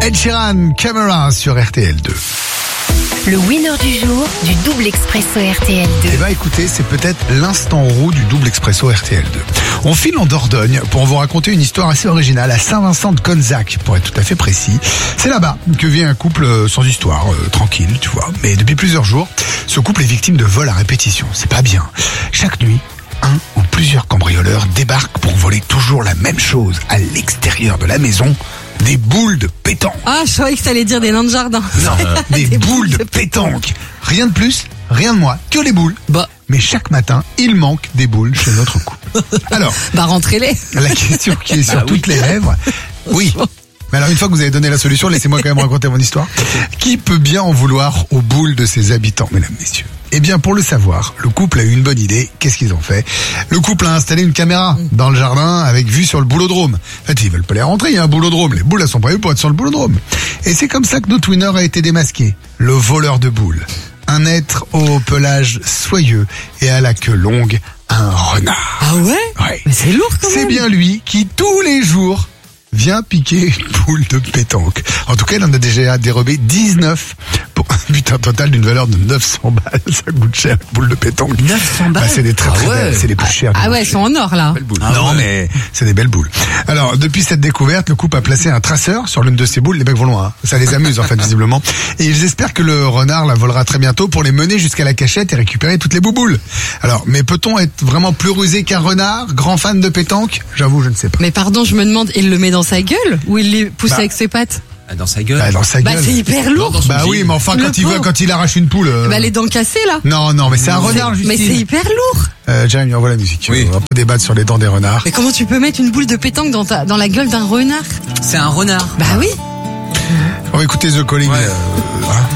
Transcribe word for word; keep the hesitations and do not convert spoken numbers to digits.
Ed Sheeran, Camera sur R T L deux. Le winner du jour du double expresso R T L deux. Eh ben écoutez, c'est peut-être l'instant roux du double expresso R T L deux. On file en Dordogne pour vous raconter une histoire assez originale à Saint-Vincent de Conzac, pour être tout à fait précis. C'est là-bas que vit un couple sans histoire, euh, tranquille, tu vois. Mais depuis plusieurs jours, ce couple est victime de vols à répétition. C'est pas bien. Chaque nuit, un ou plusieurs cambrioleurs débarquent pour voler toujours la même chose à l'extérieur de la maison. Des boules de pétanque. Ah, je croyais que t'allais dire des nains de jardin. Non, des, des boules de pétanque. Rien de plus, rien de moins, que les boules. Bah. Mais chaque matin, il manque des boules chez notre couple. Alors, bah rentrez-les. la question qui est sur bah toutes oui. les lèvres, oui. Mais alors une fois que vous avez donné la solution, laissez-moi quand même raconter mon histoire. Qui peut bien en vouloir aux boules de ses habitants, mesdames, messieurs? Eh bien, pour le savoir, le couple a eu une bonne idée. Qu'est-ce qu'ils ont fait? Le couple a installé une caméra dans le jardin avec vue sur le boulodrome. En fait, ils veulent pas les rentrer, il y a un boulodrome. Les boules, elles sont prévues pour être sur le boulodrome. Et c'est comme ça que notre winner a été démasqué. Le voleur de boules. Un être au pelage soyeux et à la queue longue, un renard. Ah ouais? Ouais. Mais c'est lourd quand même. C'est bien lui qui, tous les jours, vient piquer une boule de pétanque. En tout cas, il en a déjà dérobé dix-neuf pour un butin total d'une valeur de neuf cents balles. Ça coûte cher, une boule de pétanque. neuf cents balles. Bah, c'est des très très Ah ouais. belles, c'est les plus chères. du Ah ouais, marché. elles sont en or là. Belle boule. Non, mais c'est des belles boules. Alors, depuis cette découverte, le couple a placé un traceur sur l'une de ces boules. Les mecs vont loin, hein. Ça les amuse en fait visiblement. Et ils espèrent que le renard la volera très bientôt pour les mener jusqu'à la cachette et récupérer toutes les bouboules. Alors, mais peut-on être vraiment plus rusé qu'un renard, grand fan de pétanque? J'avoue, je ne sais pas. Mais pardon, je me demande, il le met dans sa gueule ou il les pousse Bah. avec ses pattes? Ah, dans sa gueule. Bah, dans sa Bah gueule. c'est hyper lourd. Dans son Bah jean. oui, mais enfin Le quand il veut, pauvre. quand il arrache une poule. euh, Bah les dents cassées là. Non, non, mais c'est un renard, Mais Justine. c'est hyper lourd. Euh, Jeremy, envoie la musique. Oui. On va pas débattre sur les dents des renards. Mais comment tu peux mettre une boule de pétanque dans ta, dans la gueule d'un renard? C'est un renard. Bah oui. On va écouter The Calling. Ouais. euh, hein.